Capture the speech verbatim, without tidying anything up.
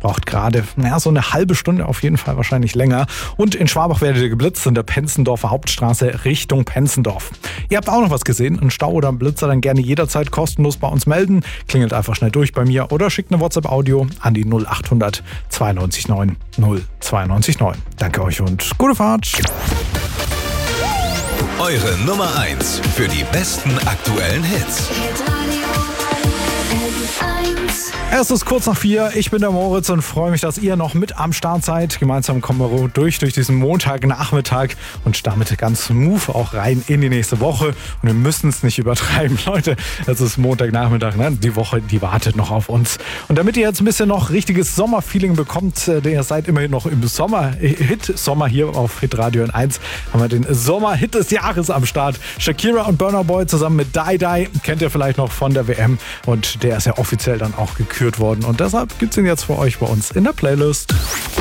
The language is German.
braucht gerade ja, so eine halbe Stunde, auf jeden Fall wahrscheinlich länger. Und in Schwabach werdet ihr geblitzt in der Penzendorfer Hauptstraße Richtung Penzendorf. Ihr habt auch noch was gesehen, einen Stau oder einen Blitzer, dann gerne jederzeit kostenlos bei uns melden. Klingelt einfach schnell durch bei mir oder schickt eine WhatsApp-Audio an die null acht hundert zweiundneunzig neun null zweiundneunzig neun. Danke euch und gute Fahrt. Eure Nummer eins für die besten aktuellen Hits. Es ist kurz nach vier, ich bin der Moritz und freue mich, dass ihr noch mit am Start seid. Gemeinsam kommen wir durch, durch diesen Montagnachmittag und damit ganz smooth auch rein in die nächste Woche. Und wir müssen es nicht übertreiben, Leute. Es ist Montagnachmittag, ne? Die Woche, die wartet noch auf uns. Und damit ihr jetzt ein bisschen noch richtiges Sommerfeeling bekommt, denn ihr seid immerhin noch im Sommer, Hit Sommer hier auf Hitradio N eins, haben wir den Sommer-Hit des Jahres am Start. Shakira und Burna Boy zusammen mit Die Die, kennt ihr vielleicht noch von der W M und der ist ja offiziell dann auch gekürt worden und deshalb gibt's ihn jetzt für euch bei uns in der Playlist.